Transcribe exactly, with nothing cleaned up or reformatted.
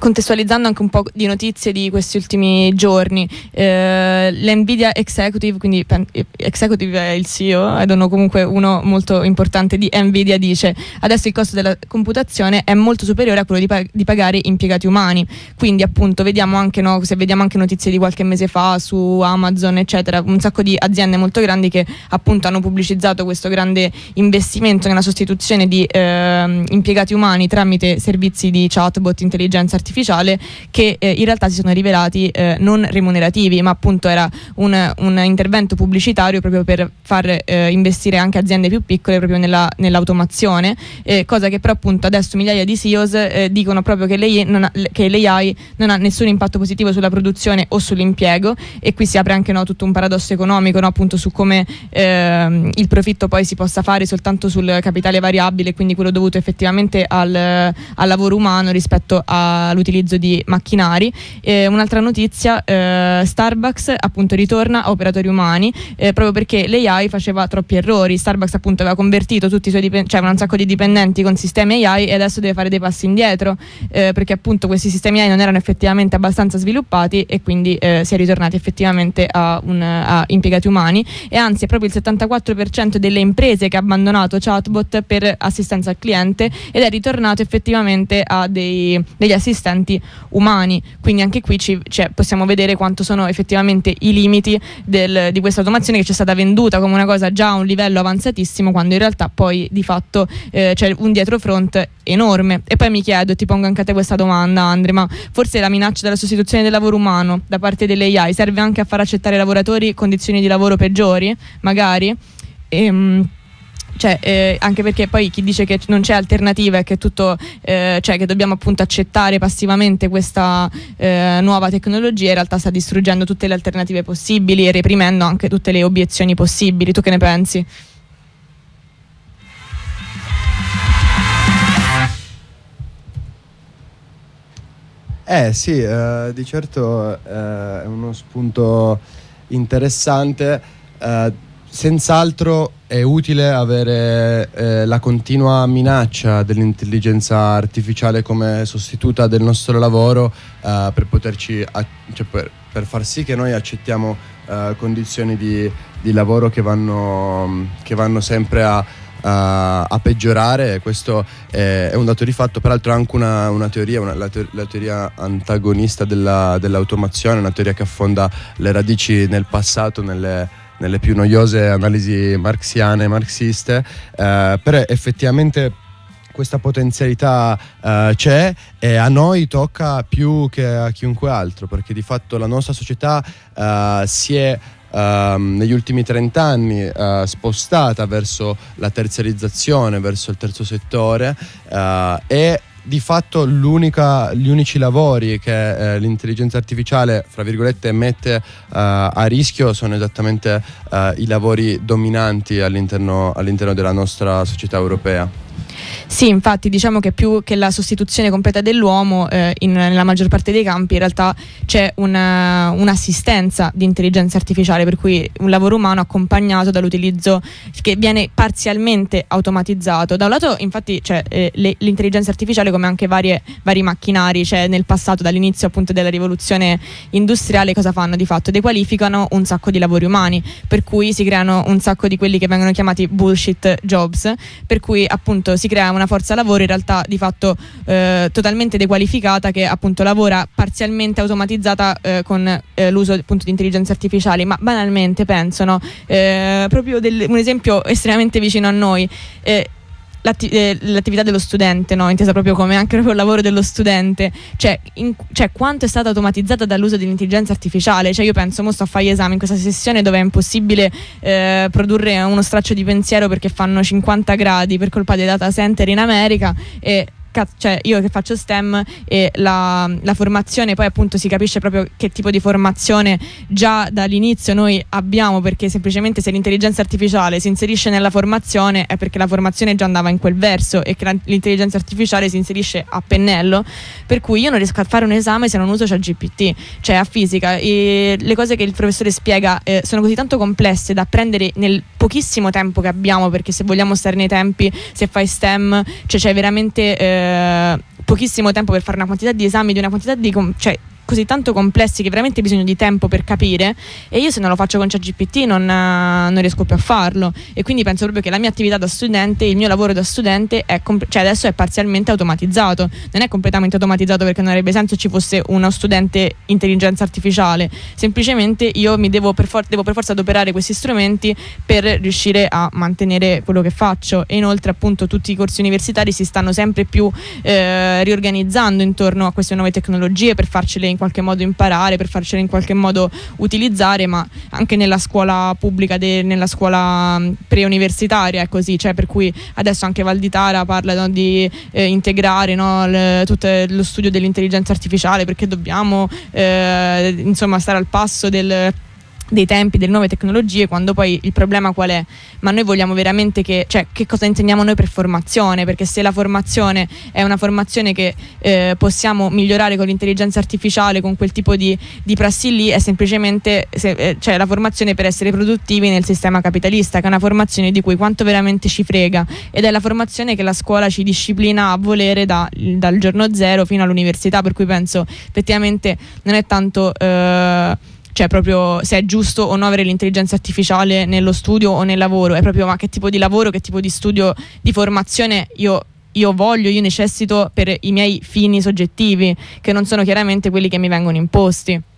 contestualizzando anche un po' di notizie di questi ultimi giorni, eh, l'Nvidia Executive, quindi pen, Executive è il C E O, ed uno comunque uno molto importante di Nvidia, dice: adesso il costo della computazione è molto superiore a quello di, pag- di pagare impiegati umani. Quindi appunto vediamo anche, no, se vediamo anche notizie di qualche mese fa su Amazon eccetera, un sacco di aziende molto grandi che appunto hanno pubblicizzato questo grande investimento nella sostituzione di eh, impiegati umani tramite servizi di chatbot, intelligenza artificiale, che eh, in realtà si sono rivelati eh, non remunerativi, ma appunto era un, un intervento pubblicitario proprio per far eh, investire anche aziende più piccole proprio nella, nell'automazione, eh, cosa che però appunto adesso migliaia di C E Os eh, dicono proprio che, l'A I non ha, che l'A I non ha nessun impatto positivo sulla produzione o sull'impiego, e qui si apre anche, no, tutto un paradosso economico, no, appunto su come eh, il profitto poi si possa fare soltanto sul capitale variabile, quindi quello dovuto effettivamente al, al lavoro umano rispetto all'utilizzo di macchinari. Eh, un'altra notizia, eh, Starbucks appunto ritorna a operatori umani, eh, proprio perché l'A I faceva troppi errori. Starbucks appunto aveva convertito tutti i suoi dipendenti, cioè un sacco di dipendenti con sistemi A I, e adesso deve fare dei passi indietro, eh, perché appunto questi sistemi A I non erano effettivamente abbastanza sviluppati, e quindi eh, si è ritornati effettivamente a, un, a impiegati umani. E anzi è proprio il settantaquattro per cento delle imprese che ha abbandonato chatbot per assistenza al cliente ed è ritornato effettivamente a dei, degli assistenti umani. Quindi anche qui ci, cioè, possiamo vedere quanto sono effettivamente i limiti del, di questa automazione, che ci è stata venduta come una cosa già a un livello avanzatissimo, quando in realtà poi di fatto eh, c'è un dietrofront enorme. E poi mi chiedo, e ti pongo anche a te questa domanda, Andre, ma forse la minaccia della sostituzione del lavoro umano da parte dell'A I serve anche a far accettare ai lavoratori condizioni di lavoro peggiori, magari? Ehm Cioè, eh, anche perché poi chi dice che non c'è alternativa e che tutto, eh, cioè che dobbiamo appunto accettare passivamente questa eh, nuova tecnologia, in realtà sta distruggendo tutte le alternative possibili e reprimendo anche tutte le obiezioni possibili. Tu che ne pensi? Eh sì, eh, di certo eh, è uno spunto interessante. Eh, senz'altro è utile avere eh, la continua minaccia dell'intelligenza artificiale come sostituta del nostro lavoro, eh, per poterci a- cioè per, per far sì che noi accettiamo eh, condizioni di, di lavoro che vanno, che vanno sempre a A, a peggiorare. Questo è, è un dato di fatto. Peraltro anche una, una teoria, una, la, te, la teoria antagonista della, dell'automazione, una teoria che affonda le radici nel passato, nelle, nelle più noiose analisi marxiane, marxiste, eh, però effettivamente questa potenzialità uh, c'è, e a noi tocca più che a chiunque altro, perché di fatto la nostra società uh, si è Uh, negli ultimi trent'anni uh, spostata verso la terziarizzazione, verso il terzo settore, uh, e di fatto l'unica, gli unici lavori che eh, l'intelligenza artificiale, fra virgolette, mette uh, a rischio sono esattamente uh, i lavori dominanti all'interno, all'interno della nostra società europea. Sì, infatti diciamo che più che la sostituzione completa dell'uomo eh, in, nella maggior parte dei campi in realtà c'è una, un'assistenza di intelligenza artificiale, per cui un lavoro umano accompagnato dall'utilizzo che viene parzialmente automatizzato. Da un lato infatti c'è eh, le, l'intelligenza artificiale, come anche varie, vari macchinari, cioè nel passato, dall'inizio appunto della rivoluzione industriale, cosa fanno di fatto? Dequalificano un sacco di lavori umani, per cui si creano un sacco di quelli che vengono chiamati bullshit jobs, per cui appunto si crea una forza lavoro in realtà di fatto eh, totalmente dequalificata, che appunto lavora parzialmente automatizzata eh, con eh, l'uso appunto di intelligenze artificiali. Ma banalmente penso, no? eh, proprio del, un esempio estremamente vicino a noi, eh, L'atti- eh, l'attività dello studente, no? Intesa proprio come anche proprio il lavoro dello studente, cioè, in, cioè quanto è stata automatizzata dall'uso dell'intelligenza artificiale. Cioè io penso, mo sto a fare gli esami in questa sessione dove è impossibile eh, produrre uno straccio di pensiero perché fanno cinquanta gradi per colpa dei data center in America, e cioè io che faccio STEM, e la, la formazione poi appunto si capisce proprio che tipo di formazione già dall'inizio noi abbiamo, perché semplicemente se l'intelligenza artificiale si inserisce nella formazione è perché la formazione già andava in quel verso, e che la, l'intelligenza artificiale si inserisce a pennello, per cui io non riesco a fare un esame se non uso ChatGPT. Cioè a fisica e le cose che il professore spiega eh, sono così tanto complesse da apprendere nel pochissimo tempo che abbiamo, perché se vogliamo stare nei tempi, se fai STEM, cioè c'è veramente eh, pochissimo tempo per fare una quantità di esami, di una quantità di com- cioè così tanto complessi che veramente hai bisogno di tempo per capire, e io se non lo faccio con ChatGPT non, non riesco più a farlo, e quindi penso proprio che la mia attività da studente, il mio lavoro da studente è comp- cioè adesso è parzialmente automatizzato, non è completamente automatizzato perché non avrebbe senso ci fosse uno studente intelligenza artificiale, semplicemente io mi devo per, for- devo per forza adoperare questi strumenti per riuscire a mantenere quello che faccio, e inoltre appunto tutti i corsi universitari si stanno sempre più eh, riorganizzando intorno a queste nuove tecnologie per farcele in qualche modo imparare, per farcele in qualche modo utilizzare, ma anche nella scuola pubblica, de, nella scuola preuniversitaria è così, cioè per cui adesso anche Valditara parla, no, di eh, integrare, no, le, tutto lo studio dell'intelligenza artificiale, perché dobbiamo eh, insomma stare al passo del dei tempi, delle nuove tecnologie, quando poi il problema qual è? Ma noi vogliamo veramente che, cioè, che cosa insegniamo noi per formazione? Perché se la formazione è una formazione che eh, possiamo migliorare con l'intelligenza artificiale, con quel tipo di, di prassi lì, è semplicemente se, eh, cioè la formazione per essere produttivi nel sistema capitalista, che è una formazione di cui quanto veramente ci frega, ed è la formazione che la scuola ci disciplina a volere da, dal giorno zero fino all'università, per cui penso effettivamente non è tanto eh, cioè proprio se è giusto o no avere l'intelligenza artificiale nello studio o nel lavoro, è proprio ma che tipo di lavoro, che tipo di studio, di formazione io, io voglio, io necessito per i miei fini soggettivi, che non sono chiaramente quelli che mi vengono imposti.